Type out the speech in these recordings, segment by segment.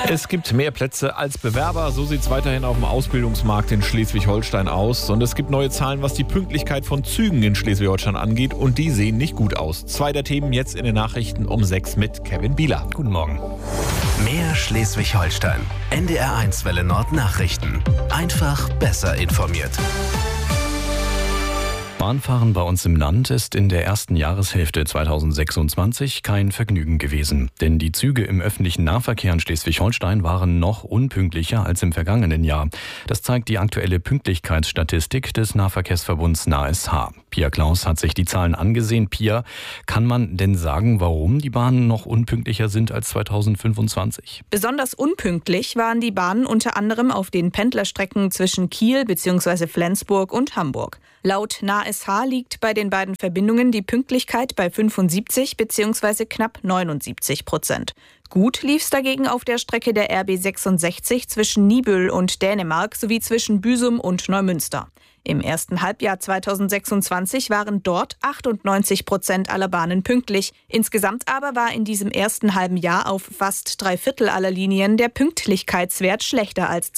Es gibt mehr Plätze als Bewerber, so sieht es weiterhin auf dem Ausbildungsmarkt in Schleswig-Holstein aus. Und es gibt neue Zahlen, was die Pünktlichkeit von Zügen in Schleswig-Holstein angeht. Und die sehen nicht gut aus. 2 der Themen jetzt in den Nachrichten um 6 mit Kevin Bieler. Guten Morgen. Mehr Schleswig-Holstein. NDR1 Welle Nord Nachrichten. Einfach besser informiert. Bahnfahren bei uns im Land ist in der ersten Jahreshälfte 2026 kein Vergnügen gewesen. Denn die Züge im öffentlichen Nahverkehr in Schleswig-Holstein waren noch unpünktlicher als im vergangenen Jahr. Das zeigt die aktuelle Pünktlichkeitsstatistik des Nahverkehrsverbunds NASH. Pia Klaus hat sich die Zahlen angesehen. Pia, kann man denn sagen, warum die Bahnen noch unpünktlicher sind als 2025? Besonders unpünktlich waren die Bahnen unter anderem auf den Pendlerstrecken zwischen Kiel bzw. Flensburg und Hamburg. Laut NASH liegt bei den beiden Verbindungen die Pünktlichkeit bei 75 bzw. knapp 79%. Gut lief es dagegen auf der Strecke der RB 66 zwischen Niebüll und Dänemark sowie zwischen Büsum und Neumünster. Im ersten Halbjahr 2026 waren dort 98% aller Bahnen pünktlich. Insgesamt aber war in diesem ersten halben Jahr auf fast 3/4 aller Linien der Pünktlichkeitswert schlechter als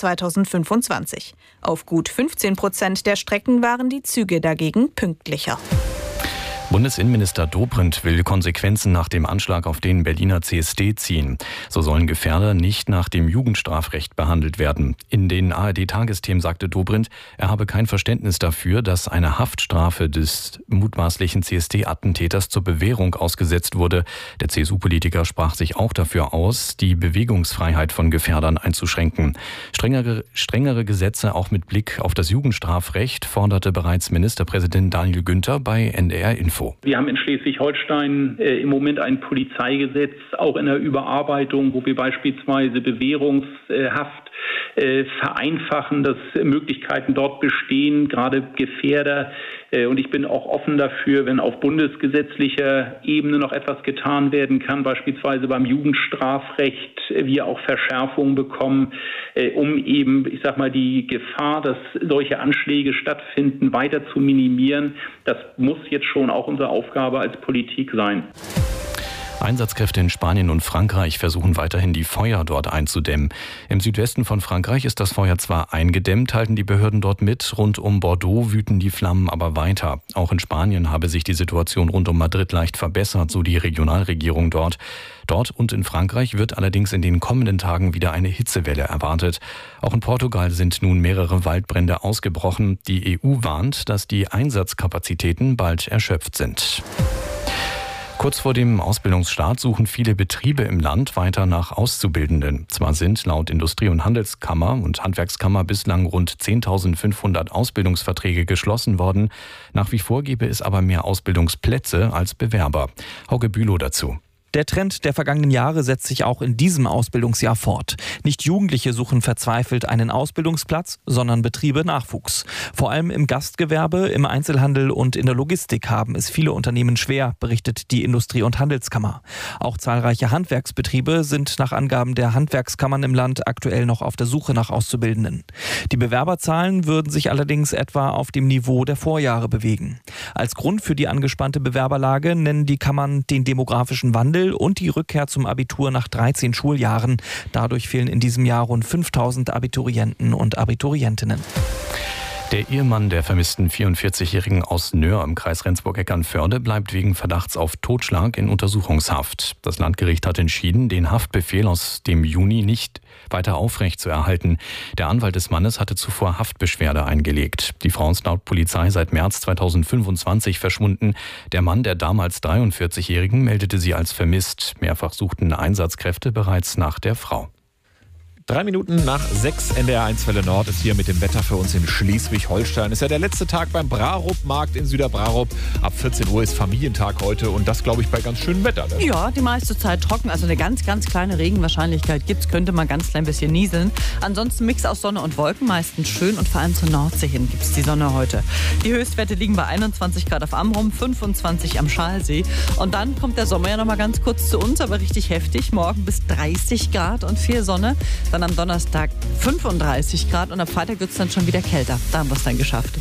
2025. Auf gut 15% der Strecken waren die Züge dagegen pünktlicher. Bundesinnenminister Dobrindt will Konsequenzen nach dem Anschlag auf den Berliner CSD ziehen. So sollen Gefährder nicht nach dem Jugendstrafrecht behandelt werden. In den ARD-Tagesthemen sagte Dobrindt, er habe kein Verständnis dafür, dass eine Haftstrafe des mutmaßlichen CSD-Attentäters zur Bewährung ausgesetzt wurde. Der CSU-Politiker sprach sich auch dafür aus, die Bewegungsfreiheit von Gefährdern einzuschränken. Strengere Gesetze auch mit Blick auf das Jugendstrafrecht forderte bereits Ministerpräsident Daniel Günther bei NDR Info. Wir haben in Schleswig-Holstein im Moment ein Polizeigesetz, auch in der Überarbeitung, wo wir beispielsweise Bewährungshaft vereinfachen, dass Möglichkeiten dort bestehen, gerade Gefährder. Und ich bin auch offen dafür, wenn auf bundesgesetzlicher Ebene noch etwas getan werden kann, beispielsweise beim Jugendstrafrecht, wir auch Verschärfungen bekommen, um eben, die Gefahr, dass solche Anschläge stattfinden, weiter zu minimieren. Das muss jetzt schon auch unsere Aufgabe als Politik sein. Einsatzkräfte in Spanien und Frankreich versuchen weiterhin, die Feuer dort einzudämmen. Im Südwesten von Frankreich ist das Feuer zwar eingedämmt, halten die Behörden dort mit. Rund um Bordeaux wüten die Flammen aber weiter. Auch in Spanien habe sich die Situation rund um Madrid leicht verbessert, so die Regionalregierung dort. Dort und in Frankreich wird allerdings in den kommenden Tagen wieder eine Hitzewelle erwartet. Auch in Portugal sind nun mehrere Waldbrände ausgebrochen. Die EU warnt, dass die Einsatzkapazitäten bald erschöpft sind. Kurz vor dem Ausbildungsstart suchen viele Betriebe im Land weiter nach Auszubildenden. Zwar sind laut Industrie- und Handelskammer und Handwerkskammer bislang rund 10.500 Ausbildungsverträge geschlossen worden. Nach wie vor gäbe es aber mehr Ausbildungsplätze als Bewerber. Hauke Bülow dazu. Der Trend der vergangenen Jahre setzt sich auch in diesem Ausbildungsjahr fort. Nicht Jugendliche suchen verzweifelt einen Ausbildungsplatz, sondern Betriebe Nachwuchs. Vor allem im Gastgewerbe, im Einzelhandel und in der Logistik haben es viele Unternehmen schwer, berichtet die Industrie- und Handelskammer. Auch zahlreiche Handwerksbetriebe sind nach Angaben der Handwerkskammern im Land aktuell noch auf der Suche nach Auszubildenden. Die Bewerberzahlen würden sich allerdings etwa auf dem Niveau der Vorjahre bewegen. Als Grund für die angespannte Bewerberlage nennen die Kammern den demografischen Wandel und die Rückkehr zum Abitur nach 13 Schuljahren. Dadurch fehlen in diesem Jahr rund 5.000 Abiturienten und Abiturientinnen. Der Ehemann der vermissten 44-Jährigen aus Nöhr im Kreis Rendsburg-Eckernförde bleibt wegen Verdachts auf Totschlag in Untersuchungshaft. Das Landgericht hat entschieden, den Haftbefehl aus dem Juni nicht weiter aufrechtzuerhalten. Der Anwalt des Mannes hatte zuvor Haftbeschwerde eingelegt. Die Frau ist laut Polizei seit März 2025 verschwunden. Der Mann der damals 43-Jährigen meldete sie als vermisst. Mehrfach suchten Einsatzkräfte bereits nach der Frau. 3 Minuten nach 6 NDR1 Welle Nord ist hier mit dem Wetter für uns in Schleswig-Holstein. Ist ja der letzte Tag beim Brarup-Markt in Süderbrarup. Ab 14 Uhr ist Familientag heute und das, glaube ich, bei ganz schönem Wetter. Ne? Ja, die meiste Zeit trocken, also eine ganz, ganz kleine Regenwahrscheinlichkeit gibt's, könnte mal ganz klein bisschen nieseln. Ansonsten Mix aus Sonne und Wolken, meistens schön und vor allem zur Nordsee hin gibt's die Sonne heute. Die Höchstwerte liegen bei 21 Grad auf Amrum, 25 am Schalsee. Und dann kommt der Sommer ja noch mal ganz kurz zu uns, aber richtig heftig. Morgen bis 30 Grad und viel Sonne. Dann am Donnerstag 35 Grad und am Freitag wird es dann schon wieder kälter. Da haben wir es dann geschafft.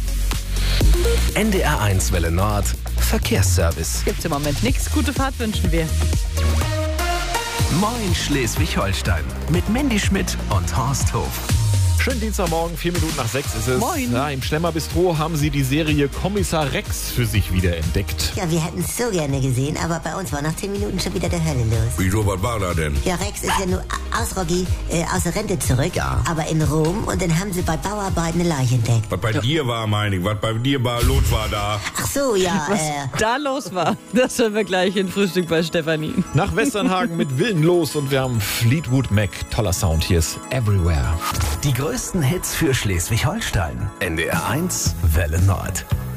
NDR1 Welle Nord Verkehrsservice. Gibt's im Moment nichts. Gute Fahrt wünschen wir. Moin Schleswig-Holstein mit Mandy Schmidt und Horst Hof. Schönen Dienstagmorgen, 4 Minuten nach 6 ist es. Moin. Ja, im Schlemmer Bistro haben sie die Serie Kommissar Rex für sich wiederentdeckt. Ja, wir hätten es so gerne gesehen, aber bei uns war nach 10 Minuten schon wieder der Hölle los. Wieso, was war da denn? Ja, Rex ist ja nur aus Rocky, aus der Rente zurück, aber in Rom, und dann haben sie bei Bauarbeiten eine Leiche entdeckt. Was bei dir war, meine ich, was bei dir war, los war da. Ach so, ja, Was da los war, das hören wir gleich in Frühstück bei Stefanie. Nach Westernhagen mit Willenlos und wir haben Fleetwood Mac. Toller Sound, hier ist Everywhere. Die größten Hits für Schleswig-Holstein. NDR 1 Welle Nord.